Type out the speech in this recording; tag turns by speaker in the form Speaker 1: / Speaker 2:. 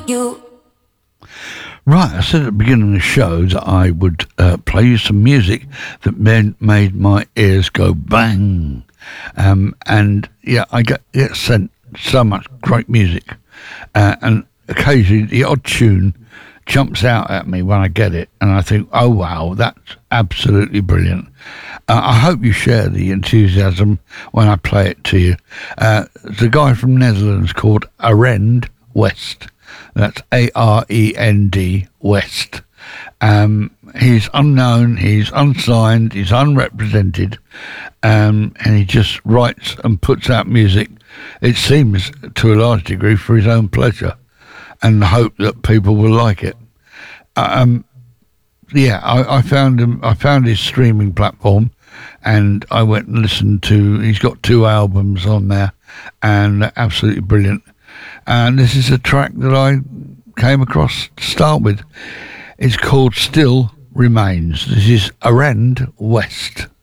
Speaker 1: you.
Speaker 2: Right, I said at the beginning of the show that I would play you some music that made my ears go bang. And yeah, I get sent so much great music. And occasionally the odd tune jumps out at me when I get it. And I think, oh, wow, that's absolutely brilliant. I hope you share the enthusiasm when I play it to you. There's a guy from Netherlands called Arend West. That's Arend West. He's unknown, he's unsigned, he's unrepresented, and he just writes and puts out music, it seems, to a large degree for his own pleasure and the hope that people will like it. I found him. I found his streaming platform, and I went and listened to. He's got 2 albums on there, and they're absolutely brilliant. And this is a track that I came across to start with. It's called "Still Remains." This is Arend West.